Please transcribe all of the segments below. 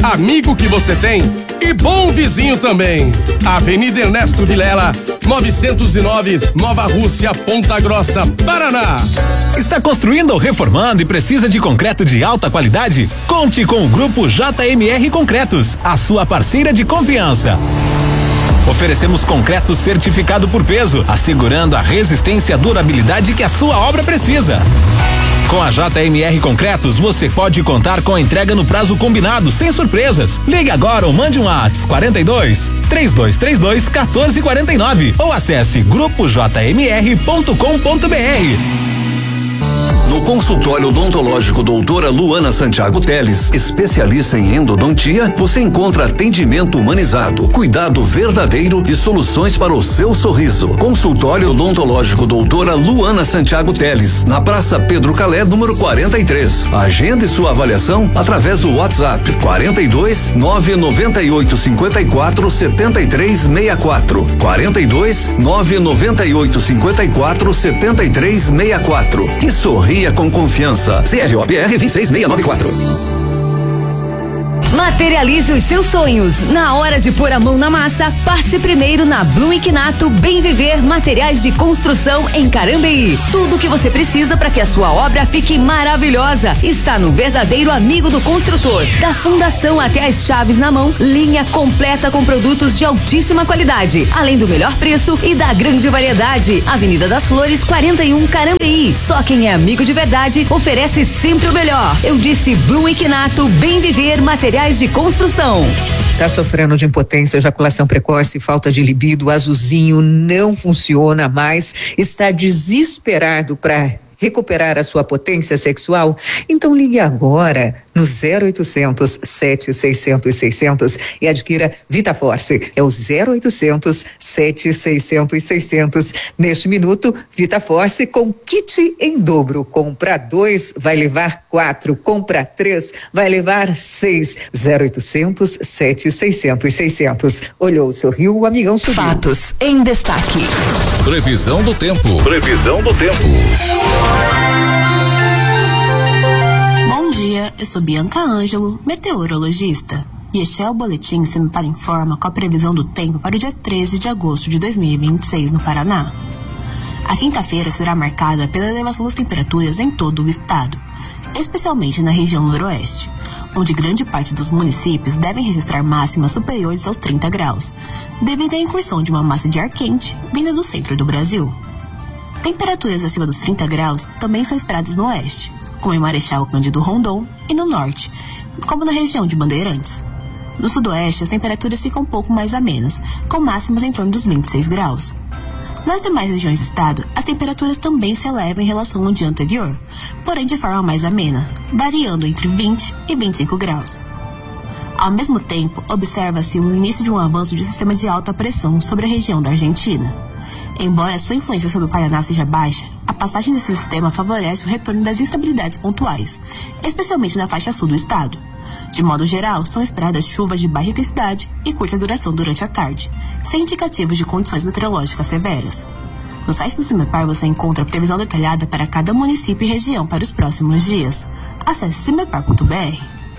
amigo que você tem e bom vizinho também. Avenida Ernesto Vilela, 909, Nova Rússia, Ponta Grossa, Paraná. Está construindo ou reformando e precisa de concreto de alta qualidade? Conte com o Grupo JMR Concretos, a sua parceira de confiança. Oferecemos concreto certificado por peso, assegurando a resistência e a durabilidade que a sua obra precisa. Com a JMR Concretos, você pode contar com a entrega no prazo combinado, sem surpresas. Ligue agora ou mande um WhatsApp 42 3232 1449 ou acesse grupojmr.com.br. No consultório odontológico doutora Luana Santiago Teles, especialista em endodontia, você encontra atendimento humanizado, cuidado verdadeiro e soluções para o seu sorriso. Consultório odontológico doutora Luana Santiago Teles, na Praça Pedro Calé, número 43. Agende sua avaliação através do WhatsApp 42 998 54 73 64. 42 998 54 73 64. E sorria com confiança. CROPR 26694. Materialize os seus sonhos. Na hora de pôr a mão na massa, passe primeiro na Blum Quinato Bem Viver Materiais de Construção em Carambeí. Tudo o que você precisa para que a sua obra fique maravilhosa está no verdadeiro amigo do construtor. Da fundação até as chaves na mão, linha completa com produtos de altíssima qualidade, além do melhor preço e da grande variedade. Avenida das Flores, 41, Carambeí. Só quem é amigo de verdade oferece sempre o melhor. Eu disse Blum Quinato Bem Viver Materiais de construção. Tá sofrendo de impotência, ejaculação precoce, falta de libido, azulzinho não funciona mais, está desesperado para recuperar a sua potência sexual? Então ligue agora no 0800 7600 600 e adquira VitaForce. É o 0800 7600 600. Neste minuto, VitaForce com kit em dobro. Compra 2, vai levar 4. Compra 3, vai levar 6. 0800 7600 600. Olhou, sorriu, o amigão subiu. Fatos em destaque. Previsão do tempo. Previsão do tempo. Bom dia, eu sou Bianca Ângelo, meteorologista, e este é o boletim Se Me Para Informa com a previsão do tempo para o dia 13 de agosto de 2026 no Paraná. A quinta-feira será marcada pela elevação das temperaturas em todo o estado, especialmente na região noroeste, onde grande parte dos municípios devem registrar máximas superiores aos 30 graus, devido à incursão de uma massa de ar quente vinda do centro do Brasil. Temperaturas acima dos 30 graus também são esperadas no oeste, como em Marechal Cândido Rondon, e no norte, como na região de Bandeirantes. No sudoeste, as temperaturas ficam um pouco mais amenas, com máximas em torno dos 26 graus. Nas demais regiões do estado, as temperaturas também se elevam em relação ao dia anterior, porém de forma mais amena, variando entre 20 e 25 graus. Ao mesmo tempo, observa-se o início de um avanço de sistema de alta pressão sobre a região da Argentina. Embora sua influência sobre o Paraná seja baixa, a passagem desse sistema favorece o retorno das instabilidades pontuais, especialmente na faixa sul do estado. De modo geral, são esperadas chuvas de baixa intensidade e curta duração durante a tarde, sem indicativos de condições meteorológicas severas. No site do CIMEPAR você encontra a previsão detalhada para cada município e região para os próximos dias. Acesse cimepar.br.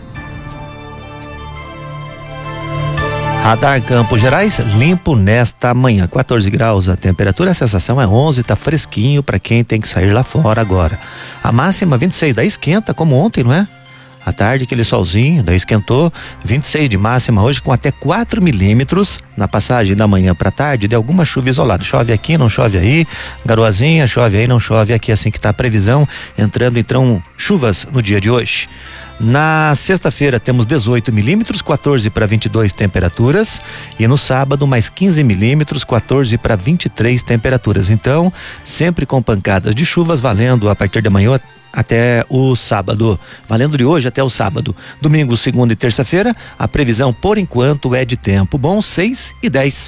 Radar Campos Gerais, limpo nesta manhã, 14 graus a temperatura, a sensação é 11, tá fresquinho para quem tem que sair lá fora agora. A máxima 26, daí esquenta como ontem, não é? À tarde aquele solzinho, daí esquentou, 26 de máxima hoje com até 4 milímetros na passagem da manhã para tarde de alguma chuva isolada. Chove aqui, não chove aí, garoazinha, chove aí, não chove aqui, assim que tá a previsão, entrando então chuvas no dia de hoje. Na sexta-feira temos 18 milímetros, 14 para 22 temperaturas, e no sábado mais 15 milímetros, 14 para 23 temperaturas. Então, sempre com pancadas de chuvas valendo a partir de amanhã até o sábado, valendo de hoje até o sábado. Domingo, segunda e terça-feira, a previsão por enquanto é de tempo bom, 6 e 10.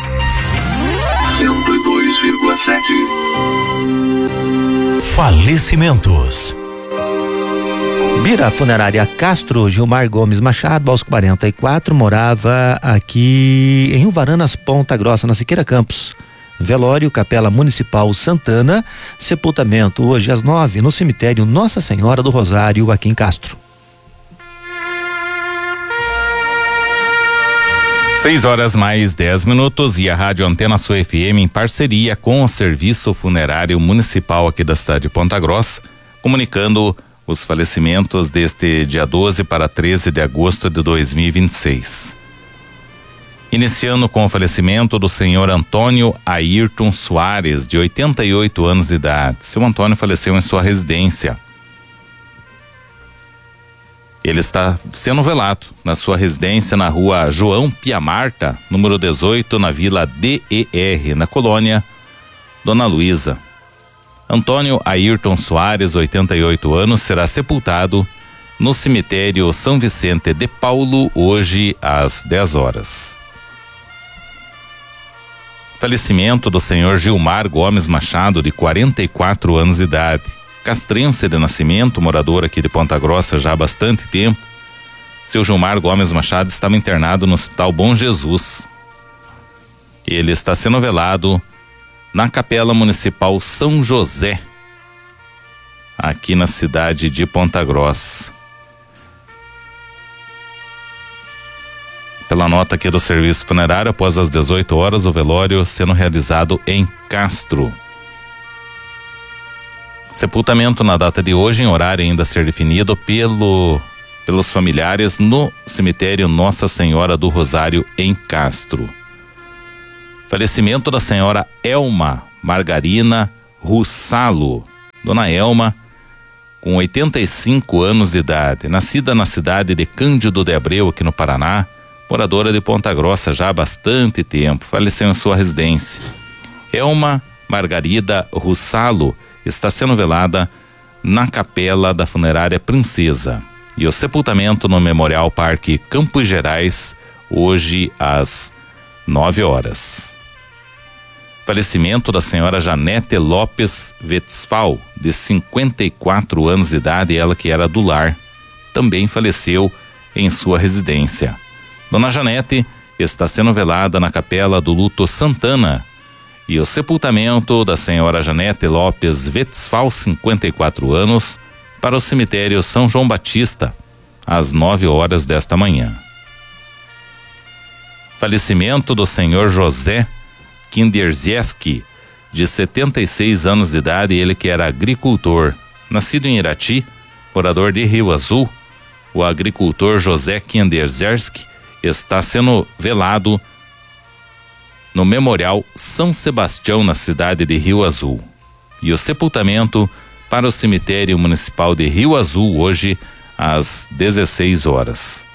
102,7. Falecimentos. Bira Funerária Castro Gilmar Gomes Machado, aos 44, morava aqui em Uvaranas, Ponta Grossa, na Siqueira Campos. Velório, Capela Municipal Santana, sepultamento hoje às 9 no cemitério Nossa Senhora do Rosário, aqui em Castro. 6:10 e a Rádio Antena Sul FM, em parceria com o Serviço Funerário Municipal aqui da cidade de Ponta Grossa, comunicando os falecimentos deste dia 12 para 13 de agosto de 2026. Iniciando com o falecimento do senhor Antônio Ayrton Soares, de 88 anos de idade. Seu Antônio faleceu em sua residência. Ele está sendo velado na sua residência na rua João Pia Marta, número 18, na Vila DER, na colônia Dona Luísa. Antônio Ayrton Soares, 88 anos, será sepultado no cemitério São Vicente de Paulo, hoje às 10 horas. Falecimento do senhor Gilmar Gomes Machado, de 44 anos de idade. Castrense de nascimento, morador aqui de Ponta Grossa já há bastante tempo. Seu Gilmar Gomes Machado estava internado no Hospital Bom Jesus. Ele está sendo velado na Capela Municipal São José, aqui na cidade de Ponta Grossa. Pela nota aqui do serviço funerário, após as 18 horas, o velório sendo realizado em Castro. Sepultamento na data de hoje, em horário ainda a ser definido pelos familiares, no cemitério Nossa Senhora do Rosário, em Castro. Falecimento da senhora Elma Margarina Russalo. Dona Elma, com 85 anos de idade, nascida na cidade de Cândido de Abreu, aqui no Paraná, moradora de Ponta Grossa já há bastante tempo, faleceu em sua residência. Elma Margarida Russalo está sendo velada na capela da funerária Princesa, e o sepultamento no Memorial Parque Campos Gerais, hoje às 9 horas. Falecimento da senhora Janete Lopes Westphal, de 54 anos de idade, ela que era do lar, também faleceu em sua residência. Dona Janete está sendo velada na capela do Luto Santana, e o sepultamento da senhora Janete Lopes Westphal, 54 anos, para o cemitério São João Batista, às 9 horas desta manhã. Falecimento do senhor José Kinderzieski, de 76 anos de idade, ele que era agricultor, nascido em Irati, morador de Rio Azul. O agricultor José Kinderzieski está sendo velado no Memorial São Sebastião, na cidade de Rio Azul. E o sepultamento para o cemitério municipal de Rio Azul, hoje às 16 horas.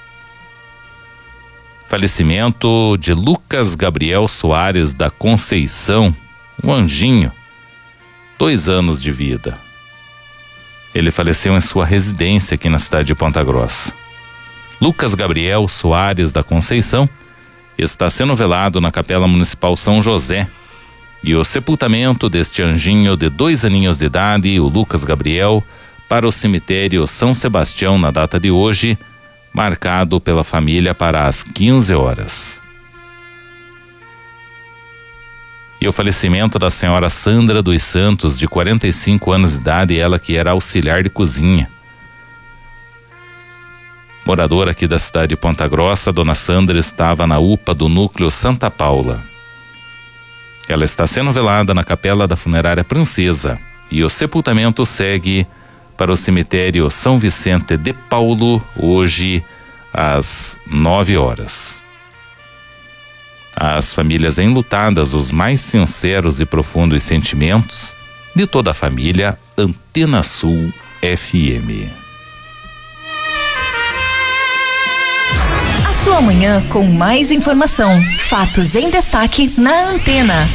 Falecimento de Lucas Gabriel Soares da Conceição, um anjinho, 2 anos de vida. Ele faleceu em sua residência aqui na cidade de Ponta Grossa. Lucas Gabriel Soares da Conceição está sendo velado na Capela Municipal São José, e o sepultamento deste anjinho de 2 aninhos de idade, o Lucas Gabriel, para o cemitério São Sebastião na data de hoje, marcado pela família para as 15 horas. E o falecimento da senhora Sandra dos Santos, de 45 anos de idade, ela que era auxiliar de cozinha. Moradora aqui da cidade de Ponta Grossa, dona Sandra estava na UPA do núcleo Santa Paula. Ela está sendo velada na capela da funerária Princesa, e o sepultamento segue para o cemitério São Vicente de Paulo, hoje às 9 horas. As famílias enlutadas, os mais sinceros e profundos sentimentos de toda a família Antena Sul FM. Sua manhã com mais informação, fatos em destaque na Antena.